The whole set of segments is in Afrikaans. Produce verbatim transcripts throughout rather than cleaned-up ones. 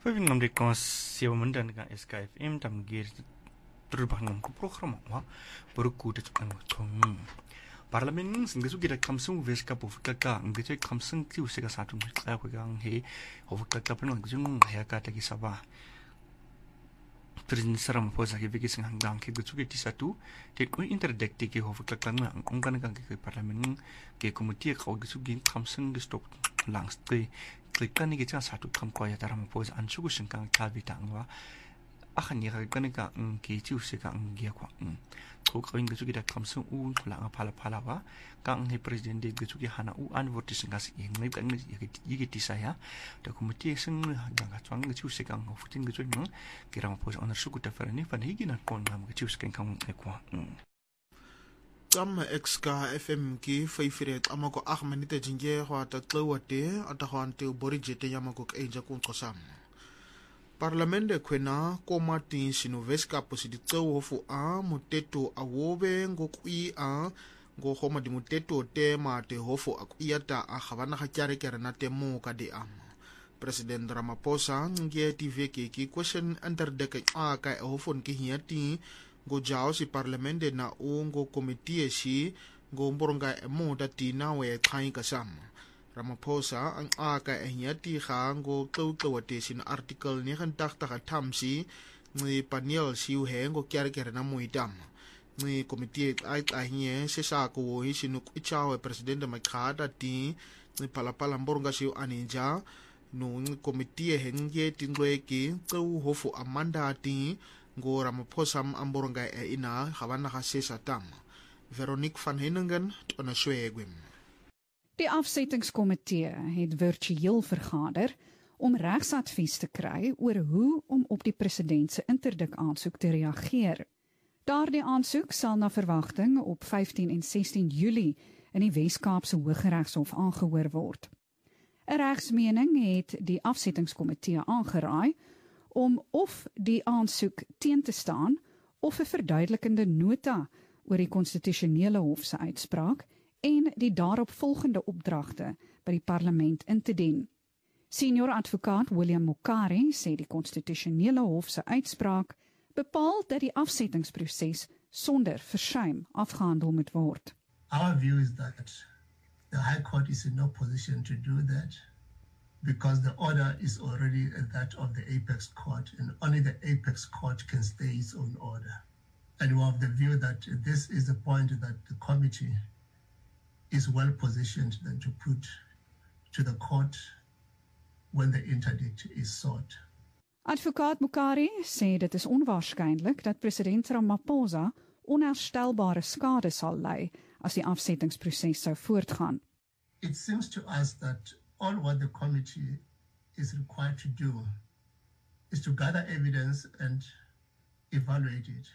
Pwede naman ko siya mandan ka S K F M tam gir terbang ko program wa berku de ang tong Parlament sing gesu kita kamsung veska po kaka ang gesu kamsung tiu sega satu kaya ko gang he ho kaka pen ang gesu ya ka ta ki saba President Ramaphosa ke viki sing hanggang ke gesu ke satu te ko interdicte ke ho kaka ang ang kan ke Parlament ke komite ka gesu gin kamsung gestok langs te klikkan ni kita satu kam ko ya taram po an chugu sing kang tabi tangwa akan ni ka kan ka ng ki chu se ka ng gia kwa ko ko ing gesu kita kamsung u la pala pala wa kang ni president de gesu ki hana u an voti sing kas ing ngai kang ni yigi ti saya da komite sing hanggang ka twang gesu se kang ho futin gesu ng ki ram po an chugu ta ferni fan higi na kon nam gesu se kang e kwa Tam X K F M ki faifiret amako ag minute jinge hwa ta tlawate ata hwan te borijete yamako eja kun kosam Parlamente kwena komati sinoveska posidi tsawo fu a muteto awobe ngokui a ngo homa di muteto te ma te hofu akuyata a khabana khakyare kere na te mo ka de am President Ramaphosa nge T V ki ki question under de ka ka hofon ki hiati go jao si parlamente na ungo komitie si go mboronga mo dati na we khai kasam Ramaphosa ang aka enyati kha go tlawate sin article ni kan takta ka thamsi ni panel si he go kyar kyar na muitam ni komitie ai ai nye se sa ko hi sinu ichawe president makha dati ni palapala mboronga si aninja no komitie henge tingwe ki tsaw hofu amanda ti Go Ramaphosa amboronga e ina gawana ga sesa tam. Veronique van Henningen tot 'n swegwem. Die afsettingskomitee het virtueel vergader om regsadvies te kry oor hoe om op die president se interdik aansoek te reageer. Daardie aansoek sal na verwagting op vyftien en sestien Julie in die Wes-Kaapse Hooggeregshof aangehoor word. 'n Regsmening het die afsettingskomitee aangeraai om of die aansoek teen te staan of 'n verduidelikende nota oor die konstitusionele hof se uitspraak en die daaropvolgende opdragte by die parlement in te dien. Senior advokaat William Mokari sê die konstitusionele hof se uitspraak bepaal dat die afsettingsproses sonder versuim afgehandel moet word. Our view is that the High Court is in no position to do that. Because the order is already that of the Apex Court, and only the Apex Court can stay its own order. And we have the view that this is the point that the committee is well positioned then to put to the court when the interdict is sought. Advokaat Mokari sê dit is onwaarskynlik dat president Ramaphosa onherstelbare skade sal ly as die afsettingsproses sou voortgaan. It seems to us that all what the committee is required to do is to gather evidence and evaluate it.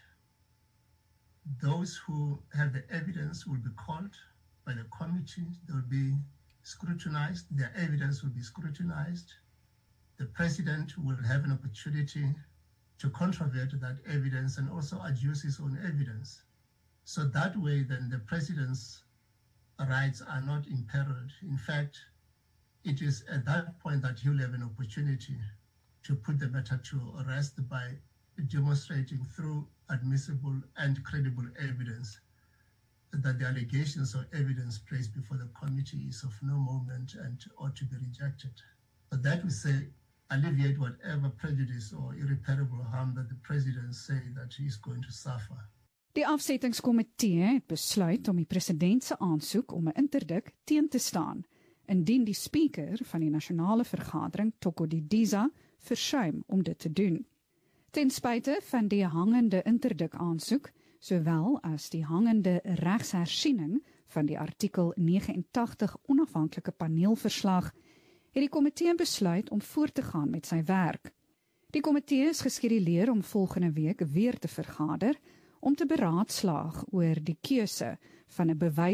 Those who have the evidence will be called by the committee. They will be scrutinized. Their evidence will be scrutinized. The president will have an opportunity to controvert that evidence and also adduce his own evidence. So that way, then the president's rights are not imperiled. In fact, it is at that point that he'll have an opportunity to put the matter to rest by demonstrating through admissible and credible evidence that the allegations or evidence placed before the committee is of no moment and ought to be rejected. But that will say, alleviate whatever prejudice or irreparable harm that the president say that he is going to suffer. Die afsettingskomitee het besluit om die president se aansoek om 'n interdik teen te staan, indien die speaker van die nasionale vergadering, Toko Didiza, versuim om dit te doen. Ten spyte van die hangende interdik aansoek, sowel as die hangende regshersiening van die artikel vyf nege agt onafhanklike paneelverslag, het die komitee besluit om voort te gaan met sy werk. Die komitee is geskeduleer om volgende week weer te vergader, om te beraadslaag oor die keuse van 'n bewys